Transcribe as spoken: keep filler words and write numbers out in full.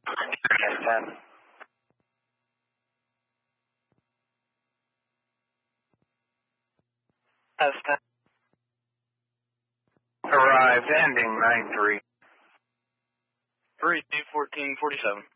ten. S ten. Arrived, ending nine three. three two fourteen forty-seven.